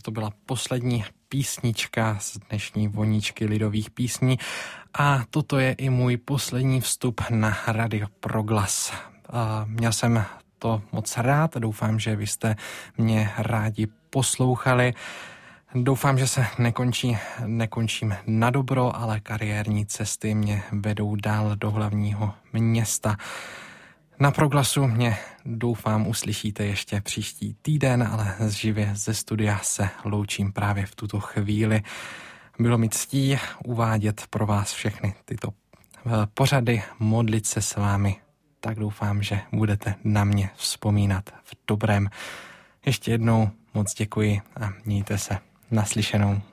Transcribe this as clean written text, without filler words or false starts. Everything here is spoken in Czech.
To byla poslední písnička z dnešní voníčky lidových písní a toto je i můj poslední vstup na Radio Proglas. Měl jsem to moc rád a doufám, že vy jste mě rádi poslouchali. Doufám, že se nekončím na dobro, ale kariérní cesty mě vedou dál do hlavního města. Na Proglasu mě doufám uslyšíte ještě příští týden, ale živě ze studia se loučím právě v tuto chvíli. Bylo mi ctí uvádět pro vás všechny tyto pořady, modlit se s vámi. Tak doufám, že budete na mě vzpomínat v dobrém. Ještě jednou moc děkuji a mějte se. Naslyšenou.